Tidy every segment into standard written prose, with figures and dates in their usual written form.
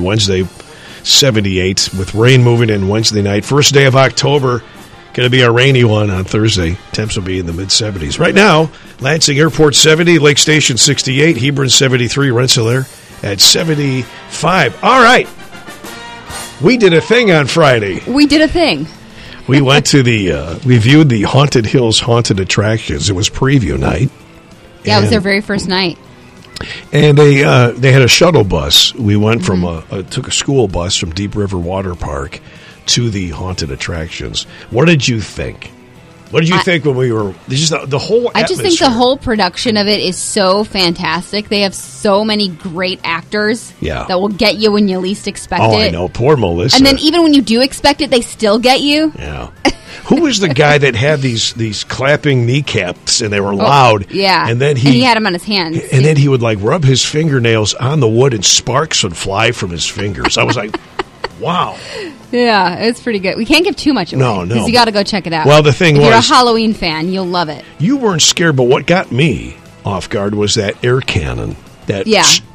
Wednesday, 78 with rain moving in Wednesday night. First day of October, going to be a rainy one on Thursday. Temps will be in the mid-70s. Right now, Lansing Airport 70, Lake Station 68, Hebron 73, Rensselaer at 75. All right. We did a thing on Friday. We did a thing. We went to we viewed the Haunted Hills Haunted Attractions. It was preview night. Yeah, it was their very first night. And they had a shuttle bus. We went from took a school bus from Deep River Water Park to the Haunted Attractions. What did you think? What did you think when we were just the whole atmosphere? I just think the whole production of it is so fantastic. They have so many great actors that will get you when you least expect it. Oh, I know. Poor Melissa. And then even when you do expect it, they still get you. Yeah. Who was the guy that had these clapping kneecaps and they were loud? Yeah. And then he had them on his hands. And then he would like rub his fingernails on the wood and sparks would fly from his fingers. I was like, wow. Yeah, it's pretty good. We can't give too much away. No. Because you got to go check it out. Well, the thing if was, you're a Halloween fan, you'll love it. You weren't scared, but what got me off guard was that air cannon. That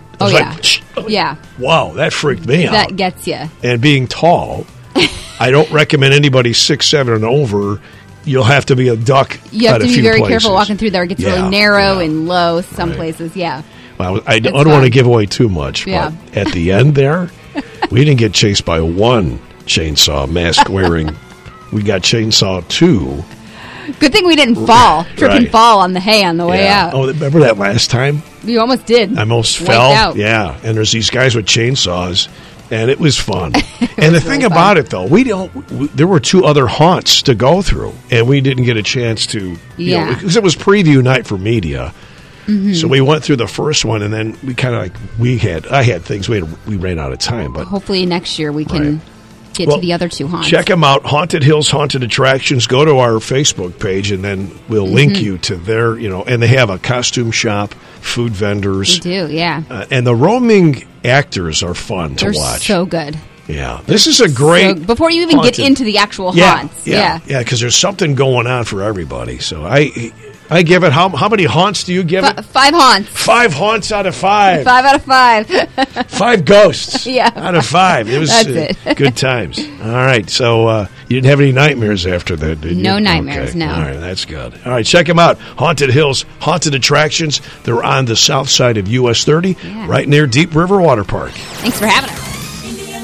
yeah. Wow, that freaked me out. That gets you. And being tall, I don't recommend anybody 6'7" and over. You'll have to be a duck. You have to be very places. careful walking through there. It gets really narrow and low some places. Yeah. Well, I don't want to give away too much, but at the end there, we didn't get chased by one chainsaw mask wearing. We got chainsaw 2. Good thing we didn't fall. Trip and fall on the hay on the way out. Oh, remember that last time? You almost did. I almost fell. Out. Yeah, and there's these guys with chainsaws, and it was fun. And the thing about it, though, there were 2 other haunts to go through, and we didn't get a chance to, because it was preview night for media. Mm-hmm. So we went through the first one, and then we kind of I had things, we ran out of time. But hopefully next year we can get to the other 2 haunts. Check them out, Haunted Hills Haunted Attractions. Go to our Facebook page, and then we'll link you to their, and they have a costume shop, food vendors. They do, yeah. And the roaming actors are fun to watch. They're so good. Yeah. This is a great... before you even get into the actual haunts. Yeah, because there's something going on for everybody. So I give it... How many haunts do you give it? 5 haunts. 5 haunts out of 5. 5 out of 5. 5 ghosts out of 5. It was That's it. Good times. All right. So you didn't have any nightmares after that, did you? No nightmares, no. All right. That's good. All right. Check them out. Haunted Hills Haunted Attractions. They're on the south side of US 30, right near Deep River Water Park. Thanks for having us.